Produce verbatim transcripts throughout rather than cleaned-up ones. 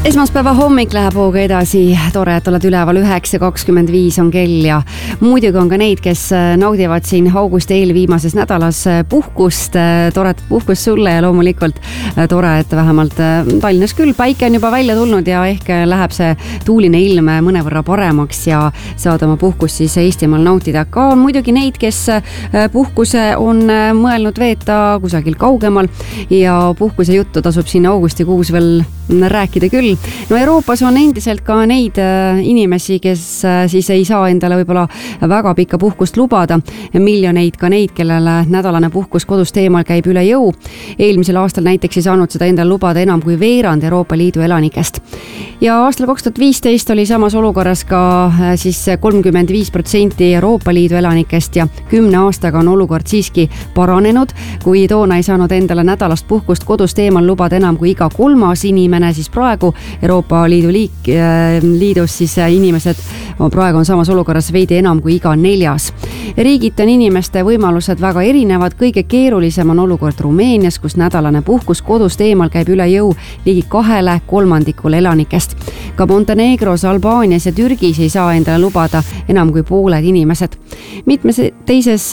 Esmaspäeva hommik läheb hooga edasi, tore, et oled üleval, üheksa kakskümmend viis on kell ja muidugi on ka neid, kes naudivad siin augusti eelviimases nädalas puhkust, toret puhkust sulle ja loomulikult tore, et vähemalt Tallinnas küll päike on juba välja tulnud ja ehk läheb see tuuline ilm mõnevõrra paremaks ja saad oma puhkust siis Eestimaal nautida. Ka on muidugi neid, kes puhkuse on mõelnud veeta kusagil kaugemal ja puhkuse juttu tasub siin augustikuus veel rääkida küll. No Euroopas on endiselt ka neid inimesi, kes siis ei saa endale võib-olla väga pikka puhkust lubada. Miljoneid ka neid, kellele nädalane puhkus kodust eemal käib üle jõu. Eelmisel aastal näiteks ei saanud seda endale lubada enam kui veerand Euroopa Liidu elanikest. Ja aastal kaks tuhat viisteist oli samas olukorras ka siis kolmkümmend viis protsenti Euroopa Liidu elanikest ja kümne aastaga on olukord siiski paranenud. Kui toona ei saanud endale nädalast puhkust kodust eemal lubada enam kui iga kolmas inimene, siis praegu Euroopa Liidu liik, liidus siis inimesed praegu on samas olukorras veidi enam kui iga neljas. Riigid on inimeste võimalused väga erinevad. Kõige keerulisem on olukord Rumeenias, kus nädalane puhkus kodust eemal käib üle jõu ligi kahele kolmandikule elanikest. Ka Montenegros, Albaanias ja Türgis ei saa endale lubada enam kui pooled inimesed. Mitmes teises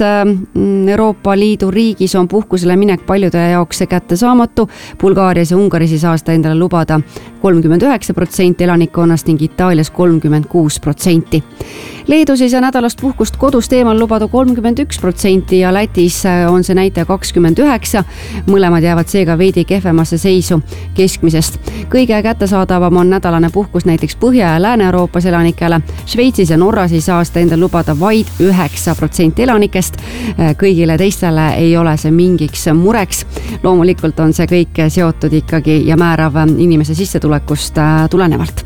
Euroopa Liidu riigis on puhkusele minek paljude jaoks kättesaamatu. Bulgaarias ja Ungaris ei saa seda endale lubada kolmkümmend üheksa protsenti elanikkonnast ning Itaalias kolmkümmend kuus protsenti. Leedus ei saa nädalast puhkust kodust eemal lubada kolmkümmend üks protsenti ja Lätis on see näitaja kakskümmend üheksa. Mõlemad jäävad seega veidi kehvemasse seisu keskmisest. Kõige kättesaadavam on nädalane puhkus näiteks Põhja- ja Lääne-Euroopas elanikele. Šveitsis ja Norras ei saa seda endale lubada vaid üheksa protsenti elanikest. Kõigile teistele ei ole see mingiks mureks. Loomulikult on see kõik seotud ikkagi ja määrav inimese sissetulekust tulenevalt.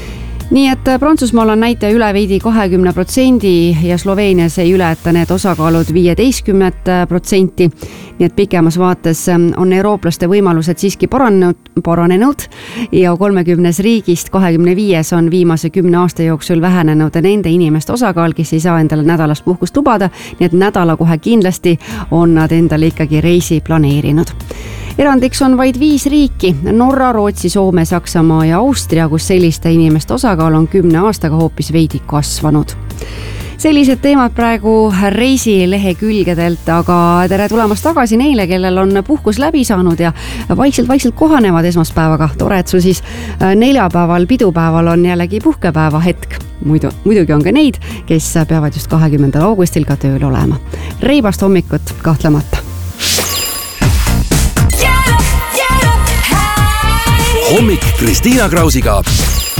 Nii et Prantsusmaal on näitaja üle veidi kahekümne protsendi ja Sloveenias ei ületa need osakaalud viieteistkümmet protsenti. Nii et pikemas vaates on eurooplaste võimalused siiski paranenud, paranenud ja kolmekümnes riigist kahekümne viies on viimase kümne aasta jooksul vähenenud nende inimeste osakaal, kes ei saa endale nädalast puhkust lubada. Nii et nädala kohe kindlasti on nad endale ikkagi reisi planeerinud. Erandiks on vaid viis riiki, Norra, Rootsi, Soome, Saksamaa ja Austria, kus selliste inimeste osakaal on kümne aastaga hoopis veidi kasvanud. Sellised teemad praegu reisilehe külgedelt, aga tere tulemast tagasi neile, kellel on puhkus läbi saanud ja vaikselt-vaikselt kohanevad esmaspäevaga. Tore, et sul siis neljapäeval, pidupäeval on jällegi puhkepäeva hetk. Muidu, muidugi on ka neid, kes peavad just kahekümnendal augustil ka tööl olema. Reibast hommikut kahtlemata. Hommik Kristiina Krausiga.